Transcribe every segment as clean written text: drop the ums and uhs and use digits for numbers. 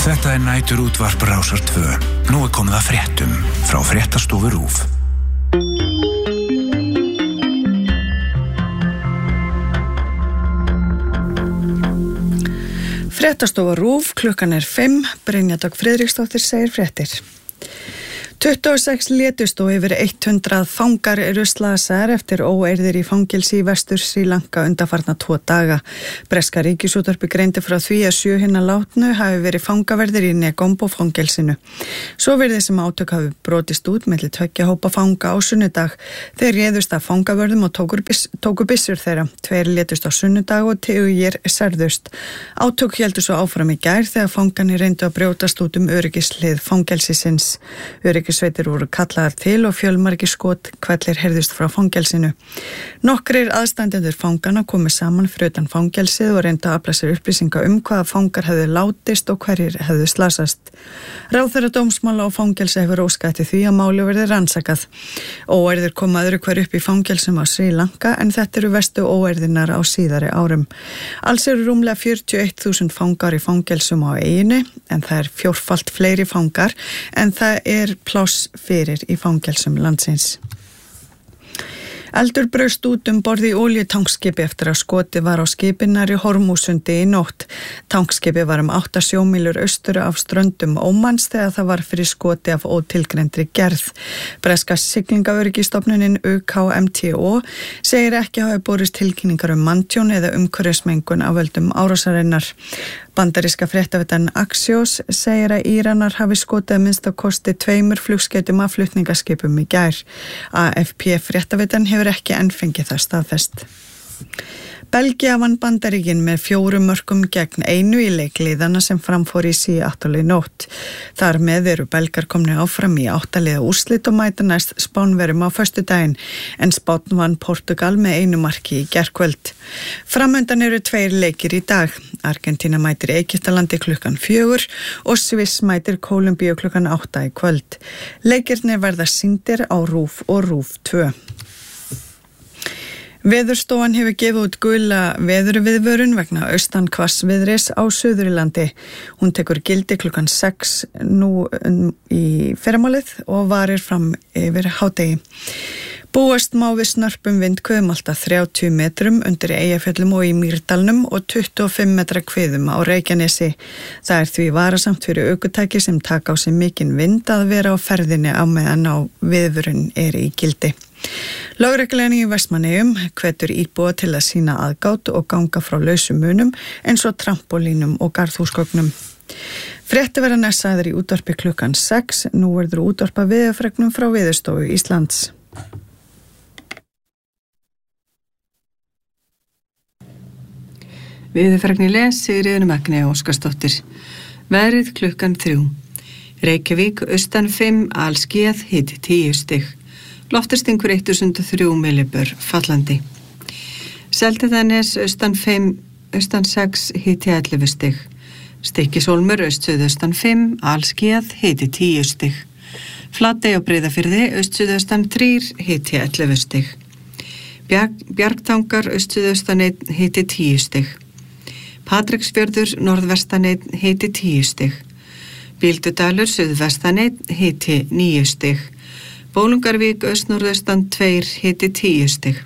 Þetta nætur útvarp Rásar 2. Nú komið að fréttum frá fréttastofu RÚV. Fréttastofa RÚV, klukkan 5, Brynja Dögg Friðriksdóttir segir fréttir. 26 létust og yfir 100 fangar eru slasaðir eftir óeirðir í fangelsi í vestur Srí Lanka undanfarna 2 daga. Breska ríkisútvarpið greindi frá því að 7 hinna látnu hafi verið fangaverðir í Negombo fangelsinu. Svo virðist sem átök hafi brotist út milli 2 hópa fanga á sunnudag. Þeir réðust af fangavörðum og tóku byssur þeirra. 2 létust á sunnudag og tugir særðust. Átök héldu svo áfram í gær þegar fangarnir reyndu að brjótast út öryggishlið fangelsisins. Öryggissveitir voru kallaðar til og fjölmargir skothvellir heyrðust frá fangelsinu. Nokkrir aðstandendur fanganna komu saman fyrir utan fangelsið og reyndu að afla sér upplýsinga hvaða fangar hefðu látist og hverjir hefðu slasast. Ráðherra dómsmála og fangelsi hefur óskað eftir því að málið verði rannsakað. Óeirðir koma öðru hver upp í fangelsum á Srí Lanka en þetta eru verstu óeirðirnar á síðari árum. Alls eru rúmlega 41.000 fangar í fangelsum á eyjunni en það er 4-falt fleiri fangar en það er pláss fyrir í fangelsum landsins. Eldur braust út borð í olíutankskipi eftir að skotið var á skipinnar í Hormúsundi í nótt. Tankskipi var 8 sjómílur austur af ströndum Ómans þegar það var fyrir skoti af ótilgreindri gerð. Breska siglingaöryggistofnunin UKMTO segir ekki hafi borist tilkynningar manntjón eða umhverfismengun af völdum árásarinnar. Bandaríska fréttaveitan Axios segir að Íranar hafi skotið að minnsta kosti 2 flugskeytum af flutningaskipum í gær. AFP fréttaveitan hefur ekki enn fengið það staðfest. Belgía vann Bandaríkin með 4 mörkum gegn 1 í leik liðanna sem framfór í Seattle í nótt. Þar með eru belgar komnir áfram í 8 liða úrslit og mæta næst Spánverjum á föstudaginn en Spánn vann Portugal með 1 marki í gærkvöld. Framundan eru 2 leikir í dag. Argentína mætir Egyptalandi klukkan 4 og Sviss mætir Kólumbíu klukkan 8 í kvöld. Leikirnir verða sýndir á RÚV og RÚV 2. Veðurstofan hefur gefið út gula veðurviðvörun vegna austan hvassviðris á Suðurlandi. Hún tekur gildi klukkan 6 nú í fyrramálið og varir fram yfir hádegi. Búast má við snörpum vindhviðum alltaf 30 metrum undir Eyjafjöllum og í Mýrdalnum og 25 metra hviðum á Reykjanesi. Það er því varasamt fyrir ökutæki sem taka á sig mikinn vind að vera á ferðinni á meðan á viðvörun er í gildi. Lögreglan í Vestmannaeyjum hvetur íbúa til að sýna aðgát og ganga frá lausum munum eins og trampólínum og garðhúsgögnum. Fréttir verða næst sagðar í útvarpi klukkan 6. Nú verður útvarpa veðurfregnum frá Veðurstofu Íslands. Veðurfregni Sigríður Magni Óskarsdóttir. Veðrið klukkan 3. Reykjavík austan 5, alskýjað, hiti 10 stig. Loftastingur 1003 millibör fallandi. Seltjarnarnes austan 5, austan 6, hiti 11 stig. Stykkishólmur austsuðaustan 5, alskýjað, hiti 10 stig. Flatey á Breiðafirði austsuðaustan 3, hiti 11 stig. Bjargtangar austsuðaustan 1, hiti 10 stig. Patreksfjörður norðvestan 1, hiti 10 stig. Bíldudalur suðvestan 1, hiti 9 stig. Bólungarvík austnorðaustan 2, hiti 10 stig.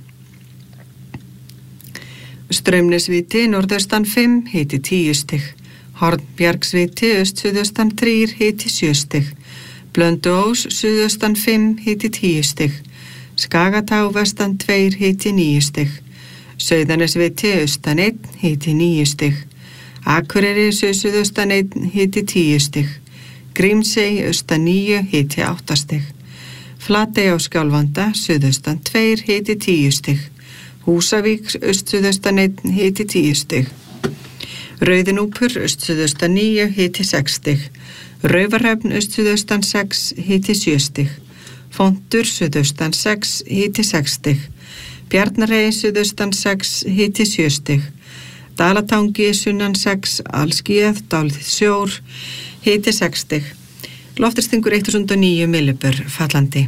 Straumnesvíti norðaustan 5, hiti 10 stig. Hornbjargsvíti austsuðaustan 3, hiti 7 stig. Blönduós suðaustan 5, hiti 10 stig. Skagatá vestan 2, hiti 9 stig. Sauðanesvíti austan 1, hiti 9 stig. Akureyri suðaustan 1, hiti 10 stig. Grímsey austan 9, hiti 8 stig. Flatey á Skjálfanda suðaustan 2, hiti 10 stig. Húsavík austsuðaustan 1, hiti 10 stig. Rauðinúpur austsuðaustan 9, hiti 6 stig. Raufarhöfn austsuðaustan 6, hiti 7 stig. Fontur suðaustan 6, hiti 6 stig. Bjarnarey suðaustan 6, hiti 7 stig. Dalatangi sunnan 6, alskýjað, dálítið sjór, hiti 6 stig. Loftastingur 1009 millibör fallandi.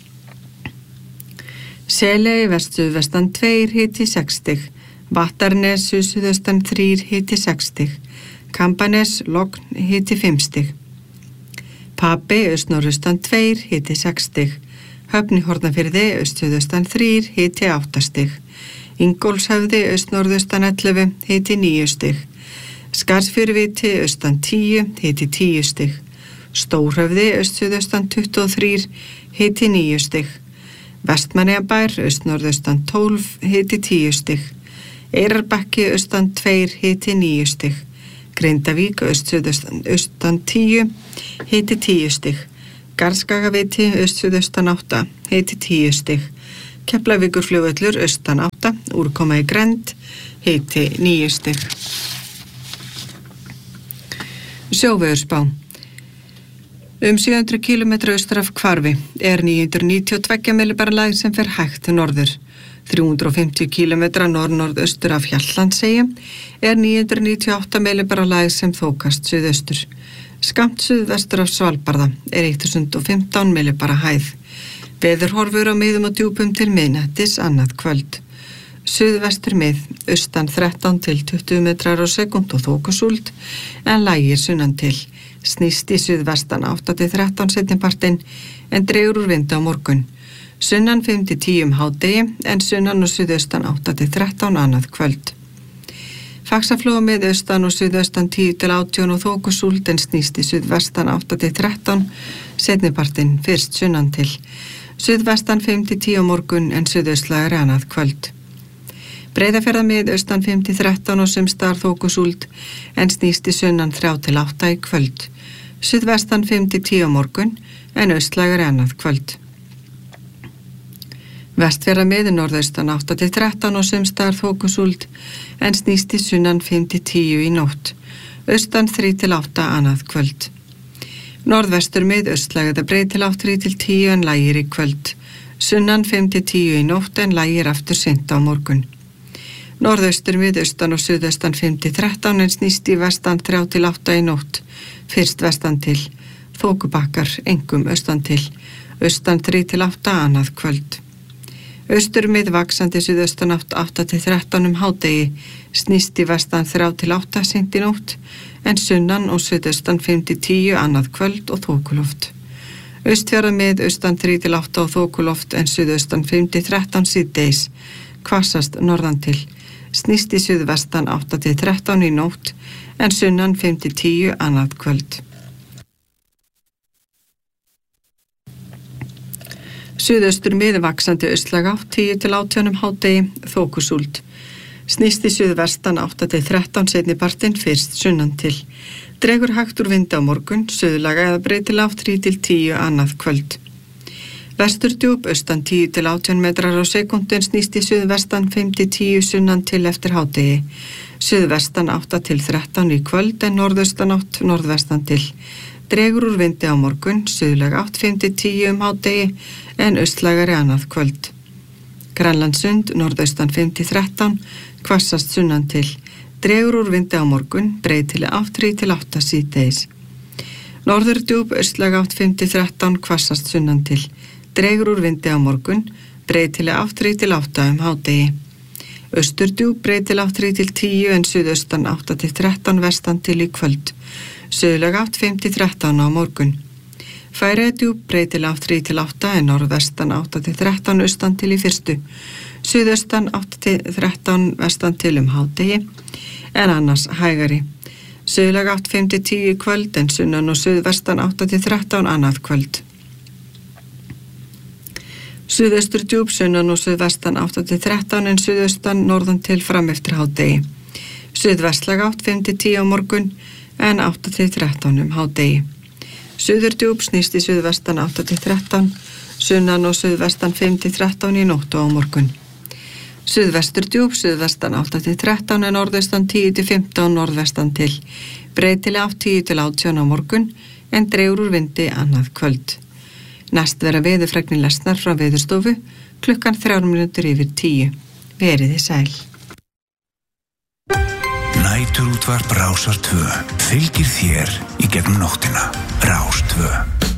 Seley vestsuðvestan 2, hiti 6 stig. Vattarnes suðaustan 3, hiti 6 stig. Kambanes, Logn, hiti 5 stig. Papey, austnorðaustan 2, hiti 6 stig. Höfn í Hornafirði, austsuðaustan 3, hiti 8 stig. Ingólfshöfði, austnorðaustan 11, hiti 9 stig. Skarðsfjöruviti, austan 10, hiti 10 stig. Stórhöfði, austsuðaustan 23, hiti 9 stig. Vestmannaeyjabær, austnorðaustan 12, hiti 10 stig. Eyrarbakki, austan 2, hiti 9 stig. Grindavík, austan 10, hiti 10 stig. Garðskagaviti, austsuðaustan 8, hiti 10 stig. Keflavíkurflugvöllur, austan 8, úrkoma í grennd, hiti 9 stig. Sjóveðurspá. 700 km austur af Hvarfi 992 millibara lægð sem fer hægt norður. 350 km norð-norðaustur af Hjaltlandseyju 998 millibara lægð sem þokast suðaustur. Skammt suðvestur af Svalbarða 1015 millibara hæð. Veðurhorfur á miðum og djúpum til miðnættis annað kvöld. Suðvestur mið, austan 13 til 20 metrar á sekúnd og þokusúld, en lægir sunnan til. Snýst í suðvestan 8 til 13 seinnipartinn, en dregur úr vindu á morgun. Sunnan 5 til 10 hádegi, en sunnan og suðaustan 8 til 13 annað kvöld. Faxaflóa mið austan og suðaustan 10 til 18 og þokusúld, en snýst í suðvestan 8 til 13 seinnipartinn, fyrst sunnan til. Suðvestan 5 til 10 á morgun, en suðaustlægari annað kvöld. Breiðafjarðarmið austan 5 til 13 og sumstaðar þokusúld, en snýst í sunnan 3 til 8 í kvöld. Suðvestan 5 til 10 á morgun, en austlægari annað kvöld. Vestfjarðarmið norðaustan 8 til 13 og sumstaðar þokusúld, en snýst í sunnan 5 til 10 í nótt. Austan 3 til 8 annað kvöld. Norðvesturmið austlægari breið til 8 til 10 en lægir í kvöld. Sunnan 5 til 10 í nótt en lægir aftur seint á morgun. Norðausturmið austan og suðaustan 5 til 13 en snýst í vestan 3 til 8 í nótt. Fyrst vestan til. Þokubakkar, engum austan til. Austan 3 til 8 annað kvöld. Austurmið vaxandi suðaustan 8 til 13 hádegi. Snýst í vestan 3 til 8 seint í nótt. En sunnan og suðaustan 5 til 10 annað kvöld og þokuloft. Austfjarðarmið austan 3 til 8 og þokuloft en suðaustan 5 til 13 síðdegis. Hvassast norðan til. Snýst í suðvestan 8 til 13 í nótt, en sunnan 5 til 10 annað kvöld. Suðaustur miðvaxandi austlæg átt 10 til 18 hádegi, þokusúld. Snýst í suðvestan 8 til 13 seinnipartinn, fyrst sunnan til. Dregur hægt úr vindi á morgun, suðlaga eða breytileg átt 3 til 10 annað kvöld. Vesturdjúp, austan 10 til 18 metrar á sekúndu en snýst í suðvestan 5 til 10 sunnan til eftir hádegi. Suðvestan 8 til 13 í kvöld en norðaustan 8 norðvestan til. Dregur úr vindi á morgun, suðlega 8 5 til 10 hádegi en austlægari annað kvöld. Grænlandssund, norðaustan 5 til 13, hvassast sunnan til. Dregur úr vindi á morgun, breytileg 3 til 8 síðdegis. Norðurdjúp, austlæg 8 5 til 13, hvassast sunnan til. Dregur úr vindi á morgun, breytileg 3 til 8 hádegi. Austurdjúp, breytileg 3 til 10 en suðaustan 8 til 13 vestan til í kvöld. Suðlæg 8 5 til 13 á morgun. Færeyjadjúp, breytileg 3 til 8 en norðvestan 8 til 13 austan til í fyrstu. Suðaustan 8 til 13 vestan til hádegi, en annars hægari. Suðlæg 8 5 til 10 í kvöld en sunnan og suðvestan 8 til 13 annað kvöld. Suðausturdjúp, sunnan og suðvestan 8 til 13 en suðaustan norðan til fram eftir hádegi. Suðvestlæg 8 5 til 10 á morgun en 8 til 13 hádegi. Suðurdjúp snýst í suðvestan 8 til 13, sunnan og suðvestan 5 til 13 í nótt og á morgun. Suðvesturdjúp, suðvestan 8 til 13 en norðaustan 10 til 15 norðvestan til. Breytileg 10 til 18 á morgun en dregur úr vindi annað kvöld. Næst vera veðurfregnir lesnar frá Veðurstofu klukkan 9:03. Veriði sæl. Næturútvarp Rásar 2 fylgir þér í gegnum nóttina. Rás 2.